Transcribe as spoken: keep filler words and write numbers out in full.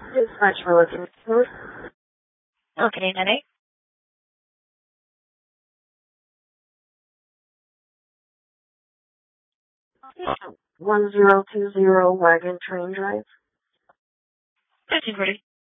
Dispatch for looking for. Okay, nine eight. One zero two zero Wagon Train Drive. Fifteen forty.